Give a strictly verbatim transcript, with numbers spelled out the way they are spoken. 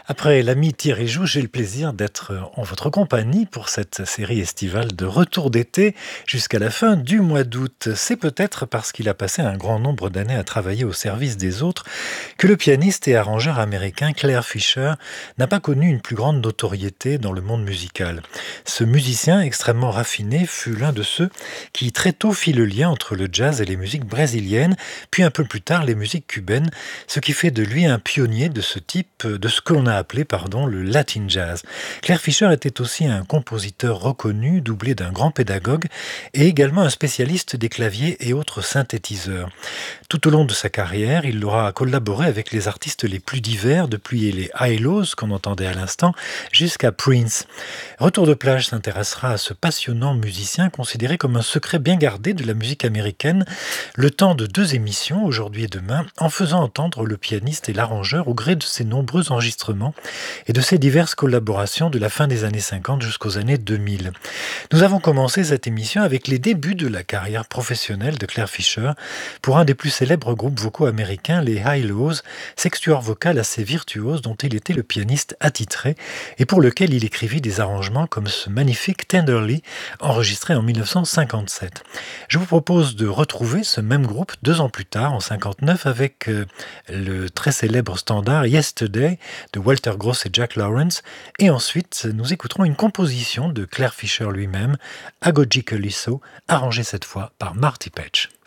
Après l'ami Thierry Joux, j'ai le plaisir d'être en votre compagnie pour cette série estivale de retour d'été jusqu'à la fin du mois d'août. C'est peut-être parce qu'il a passé un grand nombre d'années à travailler au service des autres que le pianiste et arrangeur américain Claire Fischer n'a pas connu une plus grande notoriété dans le monde musical. Ce musicien extrêmement raffiné fut l'un de ceux qui très tôt fit le lien entre le jazz et les musiques brésiliennes, puis un peu plus tard les musiques cubaines, ce qui fait de lui un pionnier de ce type, de ce que l'on a appelé pardon, le Latin Jazz. Claire Fischer était aussi un compositeur reconnu, doublé d'un grand pédagogue, et également un spécialiste des claviers et autres synthétiseurs. Tout au long de sa carrière, il aura collaboré avec les artistes les plus divers, depuis les Hi-Lows qu'on entendait à l'instant, jusqu'à Prince. Retour de plage s'intéressera à ce passionnant musicien considéré comme un secret bien gardé de la musique américaine, le temps de deux émissions, aujourd'hui et demain, en faisant entendre le pianiste et l'arrangeur au gré de ses nombreux enregistrements et de ses diverses collaborations de la fin des années cinquante jusqu'aux années deux mille. Nous avons commencé cette émission avec les débuts de la carrière professionnelle de Claire Fischer pour un des plus célèbres groupes vocaux américains, les Hi-Lows, sextuor vocal assez virtuose dont il était le pianiste attitré et pour lequel il écrivit des arrangements comme ce magnifique Tenderly enregistré en mille neuf cent cinquante-sept. Je vous propose de retrouver ce même groupe deux ans plus tard, en cinquante-neuf, avec euh, le très célèbre standard Yesterday de Walter Gross et Jack Lawrence, et ensuite nous écouterons une composition de Claire Fischer lui-même, Agogi Calypso, arrangée cette fois par Marty Patch.